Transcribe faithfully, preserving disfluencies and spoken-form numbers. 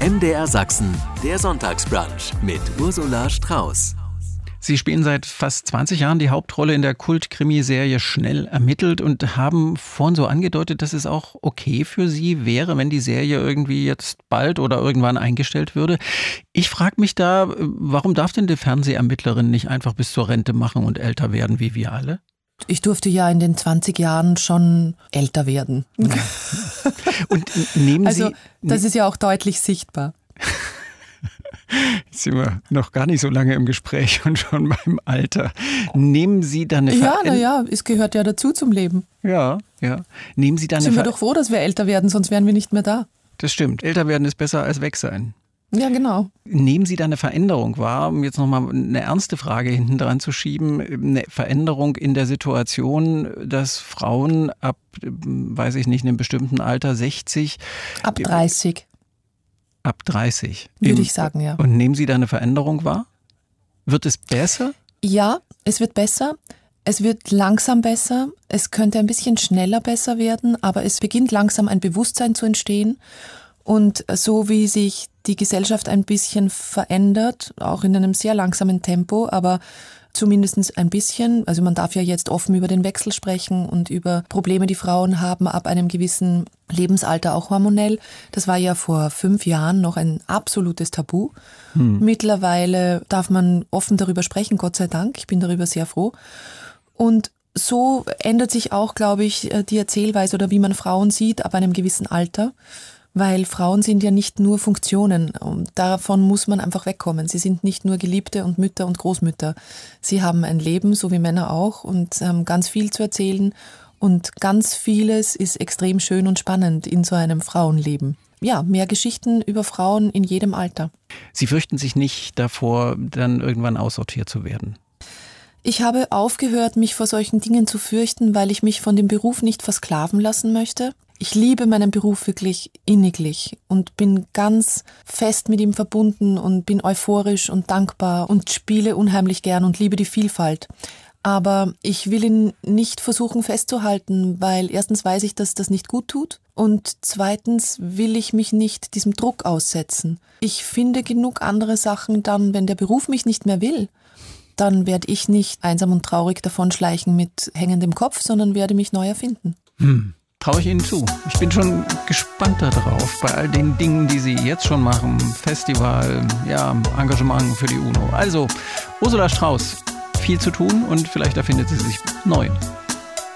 M D R Sachsen, der Sonntagsbrunch mit Ursula Strauß. Sie spielen seit fast zwanzig Jahren die Hauptrolle in der Kult-Krimiserie Schnell ermittelt und haben vorhin so angedeutet, dass es auch okay für Sie wäre, wenn die Serie irgendwie jetzt bald oder irgendwann eingestellt würde. Ich frage mich da, warum darf denn die Fernsehermittlerin nicht einfach bis zur Rente machen und älter werden wie wir alle? Ich durfte ja in den zwanzig Jahren schon älter werden. Ja. Und nehmen Sie... Also das ist ja auch deutlich sichtbar. Jetzt sind wir noch gar nicht so lange im Gespräch und schon beim Alter. Nehmen Sie dann eine Ja, Ver- naja, es gehört ja dazu zum Leben. Ja, ja. Nehmen Sie dann eine Sind wir Ver- doch froh, dass wir älter werden, sonst wären wir nicht mehr da. Das stimmt. Älter werden ist besser als weg sein. Ja, genau. Nehmen Sie da eine Veränderung wahr, um jetzt nochmal eine ernste Frage hinten dran zu schieben, eine Veränderung in der Situation, dass Frauen ab, weiß ich nicht, einem bestimmten Alter, sechzig... Ab dreißig. Ab dreißig. Würde ich sagen, ja. Und nehmen Sie da eine Veränderung wahr? Wird es besser? Ja, es wird besser. Es wird langsam besser. Es könnte ein bisschen schneller besser werden, aber es beginnt langsam ein Bewusstsein zu entstehen. Und so wie sich die Gesellschaft ein bisschen verändert, auch in einem sehr langsamen Tempo, aber zumindest ein bisschen, also man darf ja jetzt offen über den Wechsel sprechen und über Probleme, die Frauen haben ab einem gewissen Lebensalter, auch hormonell. Das war ja vor fünf Jahren noch ein absolutes Tabu. Hm. Mittlerweile darf man offen darüber sprechen, Gott sei Dank. Ich bin darüber sehr froh. Und so ändert sich auch, glaube ich, die Erzählweise oder wie man Frauen sieht ab einem gewissen Alter. Weil Frauen sind ja nicht nur Funktionen und davon muss man einfach wegkommen. Sie sind nicht nur Geliebte und Mütter und Großmütter. Sie haben ein Leben, so wie Männer auch, und haben ganz viel zu erzählen und ganz vieles ist extrem schön und spannend in so einem Frauenleben. Ja, mehr Geschichten über Frauen in jedem Alter. Sie fürchten sich nicht davor, dann irgendwann aussortiert zu werden? Ich habe aufgehört, mich vor solchen Dingen zu fürchten, weil ich mich von dem Beruf nicht versklaven lassen möchte. Ich liebe meinen Beruf wirklich inniglich und bin ganz fest mit ihm verbunden und bin euphorisch und dankbar und spiele unheimlich gern und liebe die Vielfalt. Aber ich will ihn nicht versuchen festzuhalten, weil erstens weiß ich, dass das nicht gut tut und zweitens will ich mich nicht diesem Druck aussetzen. Ich finde genug andere Sachen dann, wenn der Beruf mich nicht mehr will. Dann werde ich nicht einsam und traurig davonschleichen mit hängendem Kopf, sondern werde mich neu erfinden. Hm. Traue ich Ihnen zu. Ich bin schon gespannt darauf, bei all den Dingen, die Sie jetzt schon machen. Festival, ja, Engagement für die UNO. Also, Ursula Strauß, viel zu tun und vielleicht erfindet sie sich neu.